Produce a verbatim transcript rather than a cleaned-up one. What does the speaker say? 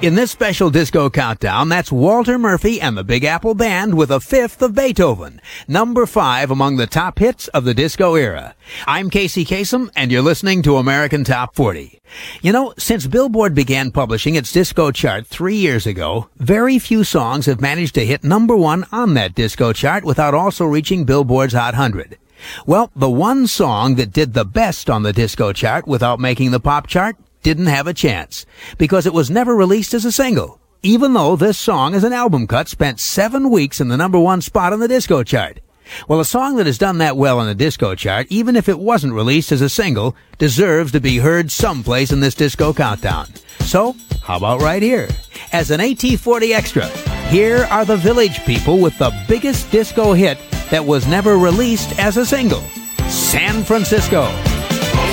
In this special disco countdown, that's Walter Murphy and the Big Apple Band with a fifth of Beethoven, number five among the top hits of the disco era. I'm Casey Kasem, and you're listening to American Top forty. You know, since Billboard began publishing its disco chart three years ago, very few songs have managed to hit number one on that disco chart without also reaching Billboard's Hot one hundred. Well, the one song that did the best on the disco chart without making the pop chart didn't have a chance, because it was never released as a single, even though this song as an album cut spent seven weeks in the number one spot on the disco chart. Well, a song that has done that well on the disco chart, even if it wasn't released as a single, deserves to be heard someplace in this disco countdown. So, how about right here? As an A T forty extra, here are the Village People with the biggest disco hit that was never released as a single, San Francisco.